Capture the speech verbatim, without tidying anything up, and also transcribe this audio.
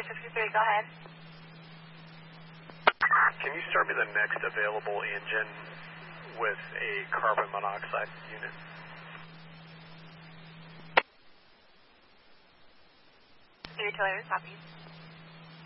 six fifty-three, go ahead. Can you start me the next available engine with a carbon monoxide unit? Three Toyota, copy.